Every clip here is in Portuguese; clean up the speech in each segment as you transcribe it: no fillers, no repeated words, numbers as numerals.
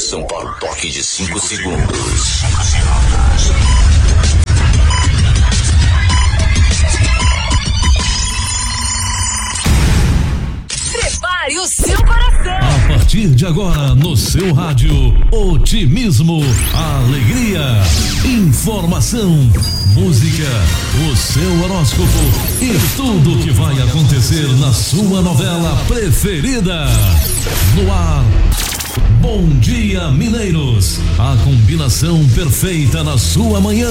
atenção para o toque de 5 segundos. Prepare o seu coração. A partir de agora, no seu rádio, otimismo, alegria, informação, música, o seu horóscopo e tudo que vai acontecer na sua novela preferida. No ar, Bom Dia Mineiros, a combinação perfeita na sua manhã.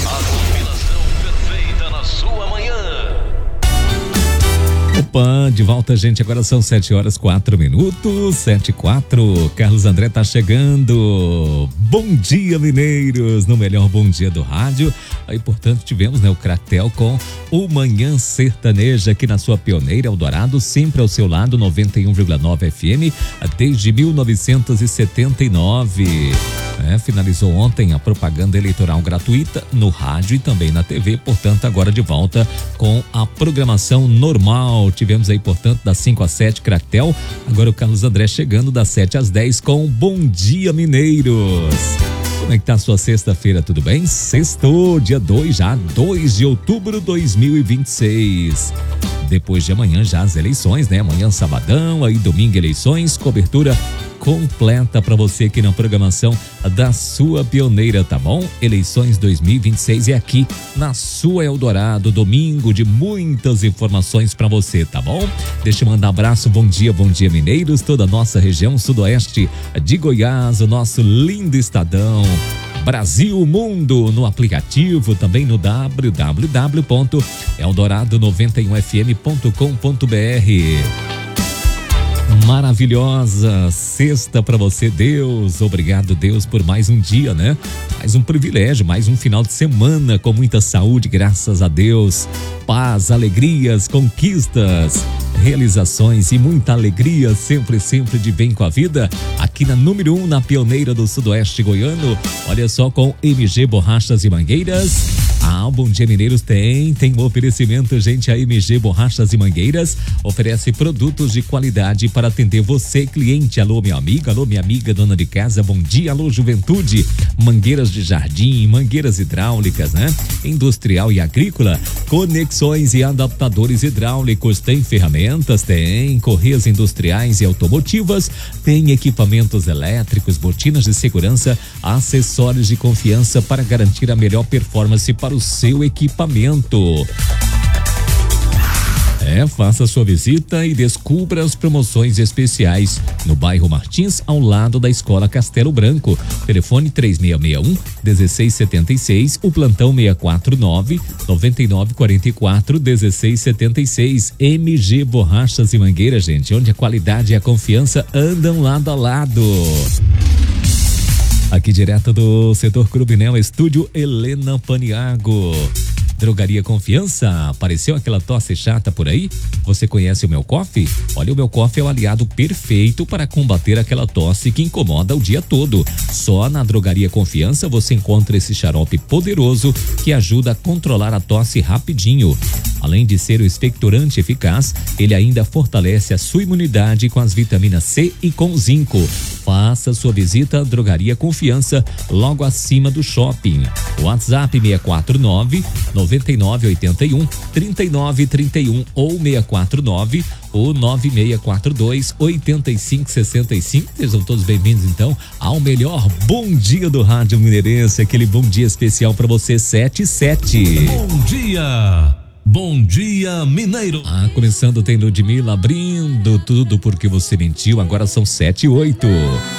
Opa, de volta, gente. Agora são 7h04, 7h04. Carlos André tá chegando. Bom dia, mineiros, no melhor bom dia do rádio. Aí, portanto, tivemos, o Cractel com o Manhã Sertaneja aqui na sua pioneira Eldorado, sempre ao seu lado, 91,9 FM, desde 1979. Finalizou ontem a propaganda eleitoral gratuita no rádio e também na TV, portanto, agora de volta com a programação normal. Tivemos aí, portanto, das 5 às 7, Cractel. Agora o Carlos André chegando das 7 às 10 com Bom Dia Mineiros. Como é que tá a sua sexta-feira, tudo bem? Sextou, dia 2 de outubro de 2026. Depois de amanhã já as eleições, Amanhã sabadão, aí domingo eleições, cobertura completa para você aqui na programação da sua pioneira, tá bom? Eleições 2026 é aqui na sua Eldorado, domingo de muitas informações para você, tá bom? Deixa eu mandar um abraço, bom dia mineiros, toda a nossa região sudoeste de Goiás, o nosso lindo estadão. Brasil, mundo, no aplicativo, também no www.eldorado91fm.com.br. Maravilhosa sexta pra você, Deus. Obrigado, Deus, por mais um dia, Mais um privilégio, mais um final de semana com muita saúde, graças a Deus. Paz, alegrias, conquistas, realizações e muita alegria, sempre de bem com a vida. Aqui na número 1, na pioneira do sudoeste goiano. Olha só, com MG Borrachas e Mangueiras. O Bom Dia Mineiros tem um oferecimento, gente. A MG Borrachas e Mangueiras oferece produtos de qualidade para atender você, cliente. Alô, minha amiga, dona de casa, bom dia. Alô, juventude, mangueiras de jardim, mangueiras hidráulicas, Industrial e agrícola, conexões e adaptadores hidráulicos, tem ferramentas, tem correias industriais e automotivas, tem equipamentos elétricos, botinas de segurança, acessórios de confiança para garantir a melhor performance para o seu equipamento. Faça sua visita e descubra as promoções especiais no bairro Martins, ao lado da Escola Castelo Branco. Telefone 3661-1676, o plantão 649-9944-1676. MG Borrachas e Mangueiras, gente, onde a qualidade e a confiança andam lado a lado. Aqui direto do setor Clube estúdio Helena Paniago. Drogaria Confiança, apareceu aquela tosse chata por aí? Você conhece o Meu Coffee? Olha, o Meu Coffee é o aliado perfeito para combater aquela tosse que incomoda o dia todo. Só na Drogaria Confiança você encontra esse xarope poderoso que ajuda a controlar a tosse rapidinho. Além de ser o expectorante eficaz, ele ainda fortalece a sua imunidade com as vitaminas C e com zinco. Faça sua visita à Drogaria Confiança, logo acima do shopping. WhatsApp 649-9981-3931 ou 649 ou 9642-8565. Sejam todos bem-vindos, então, ao melhor Bom Dia do Rádio Mineirense, aquele bom dia especial para você, 7-7. Bom dia! Bom Dia Mineiro. Começando, tem Ludmilla abrindo tudo porque você mentiu. Agora são 7-8.